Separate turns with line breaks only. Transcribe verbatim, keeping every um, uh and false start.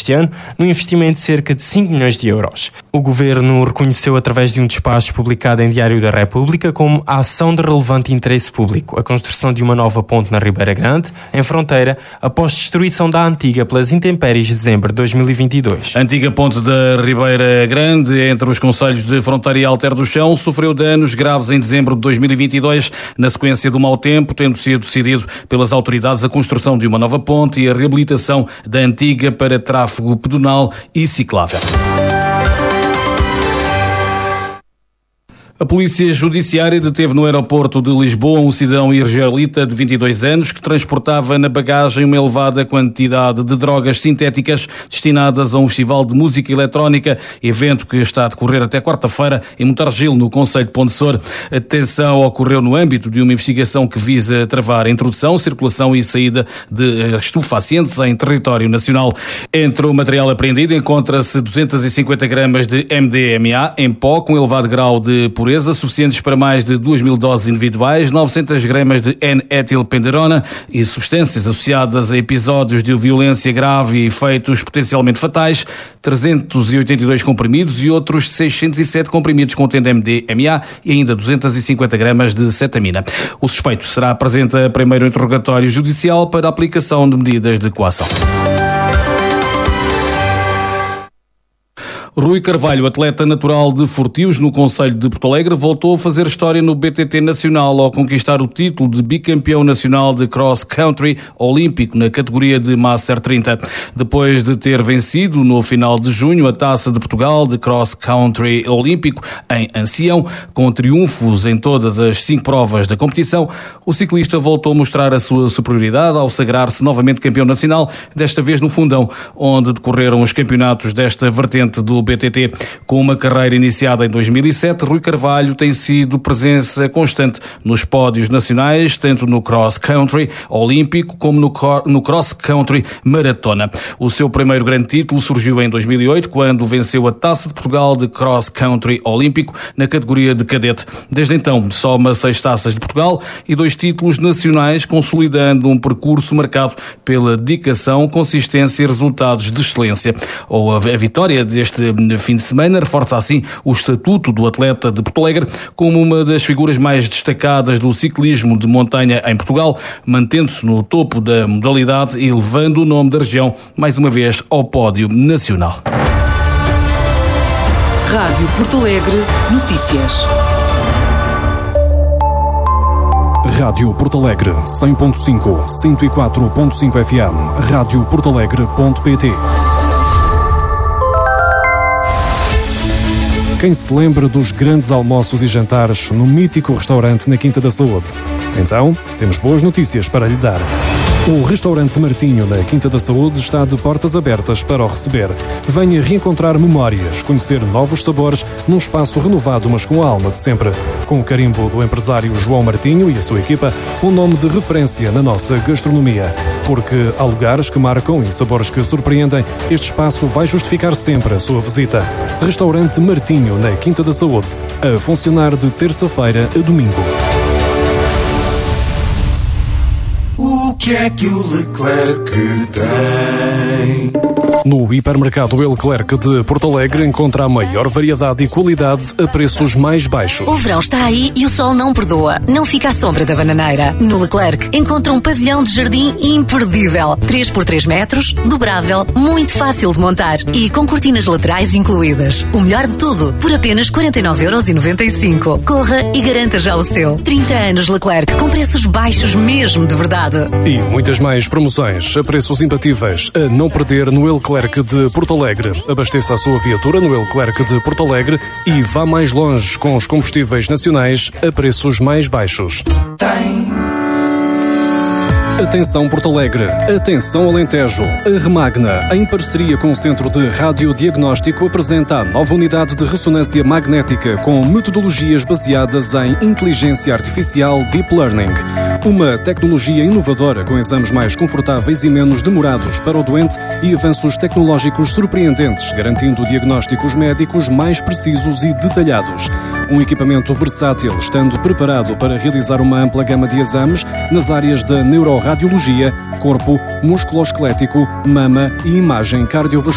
este ano, num investimento de cerca de cinco milhões de euros. O Governo reconheceu através de um despacho publicado em Diário da República como a ação de relevante interesse público a construção de uma nova ponte na Ribeira Grande, em fronteira, após destruição da antiga pelas intempéries de dezembro de dois mil e vinte e dois.
A antiga ponte da Ribeira Grande, entre os concelhos de Fronteira e Alter do Chão, sofreu danos graves em dezembro de dois mil e vinte e dois, na sequência do mau tempo, tendo sido decidido pelas autoridades a construção de uma nova ponte e a reabilitação da antiga para tráfego pedonal e ciclável. A Polícia Judiciária deteve no aeroporto de Lisboa um cidadão israelita de vinte e dois anos que transportava na bagagem uma elevada quantidade de drogas sintéticas destinadas a um festival de música eletrónica, evento que está a decorrer até quarta-feira em Montargil, no concelho de Pontessor. A detenção ocorreu no âmbito de uma investigação que visa travar a introdução, circulação e saída de estupefacientes em território nacional. Entre o material apreendido encontra-se duzentas e cinquenta gramas de M D M A em pó com elevado grau de pureza, suficientes para mais de duas mil doses individuais, novecentas gramas de N-etilpenderona e substâncias associadas a episódios de violência grave e efeitos potencialmente fatais, trezentos e oitenta e dois comprimidos e outros seiscentos e sete comprimidos contendo M D M A e ainda duzentas e cinquenta gramas de cetamina. O suspeito será presente a primeiro interrogatório judicial para a aplicação de medidas de coação. Rui Carvalho, atleta natural de Fortios, no concelho de Porto Alegre, voltou a fazer história no B T T Nacional ao conquistar o título de bicampeão nacional de cross country olímpico na categoria de Master trinta. Depois de ter vencido no final de junho a Taça de Portugal de cross country olímpico em Ancião, com triunfos em todas as cinco provas da competição, o ciclista voltou a mostrar a sua superioridade ao sagrar-se novamente campeão nacional, desta vez no Fundão, onde decorreram os campeonatos desta vertente do B T T. Com uma carreira iniciada em dois mil e sete, Rui Carvalho tem sido presença constante nos pódios nacionais, tanto no cross-country olímpico como no, no cross-country maratona. O seu primeiro grande título surgiu em dois mil e oito, quando venceu a Taça de Portugal de cross-country olímpico na categoria de cadete. Desde então, soma seis taças de Portugal e dois títulos nacionais, consolidando um percurso marcado pela dedicação, consistência e resultados de excelência. Ou a vitória deste fim de semana reforça assim o estatuto do atleta de Porto Alegre como uma das figuras mais destacadas do ciclismo de montanha em Portugal, mantendo-se no topo da modalidade e levando o nome da região mais uma vez ao pódio nacional.
Rádio Porto Alegre Notícias.
Rádio Porto Alegre cem ponto cinco, cento e quatro ponto cinco F M, rádio porto alegre ponto pt. Quem se lembra dos grandes almoços e jantares no mítico restaurante na Quinta da Saúde? Então, temos boas notícias para lhe dar. O restaurante Martinho na Quinta da Saúde está de portas abertas para o receber. Venha reencontrar memórias, conhecer novos sabores num espaço renovado, mas com a alma de sempre. Com o carimbo do empresário João Martinho e a sua equipa, um nome de referência na nossa gastronomia. Porque há lugares que marcam e sabores que surpreendem, este espaço vai justificar sempre a sua visita. Restaurante Martinho na Quinta da Saúde, a funcionar de terça-feira a domingo.
O que é que o Leclerc tem?
No hipermercado Leclerc de Porto Alegre encontra a maior variedade e qualidade a preços mais baixos.
O verão está aí e o sol não perdoa. Não fica à sombra da bananeira. No Leclerc encontra um pavilhão de jardim imperdível. três por três metros, dobrável, muito fácil de montar e com cortinas laterais incluídas. O melhor de tudo, por apenas quarenta e nove euros e noventa e cinco. Corra e garanta já o seu. trinta anos Leclerc, com preços baixos mesmo de verdade.
E muitas mais promoções a preços imbatíveis a não perder no Leclerc de Porto Alegre. Abasteça a sua viatura no Leclerc de Porto Alegre e vá mais longe com os combustíveis nacionais a preços mais baixos.
Tem.
Atenção Porto Alegre, atenção Alentejo. A Remagna, em parceria com o Centro de Radiodiagnóstico, apresenta a nova unidade de ressonância magnética com metodologias baseadas em inteligência artificial Deep Learning. Uma tecnologia inovadora com exames mais confortáveis e menos demorados para o doente e avanços tecnológicos surpreendentes, garantindo diagnósticos médicos mais precisos e detalhados. Um equipamento versátil, estando preparado para realizar uma ampla gama de exames nas áreas da neuroradiologia, corpo, musculoesquelético, mama e imagem cardiovascular.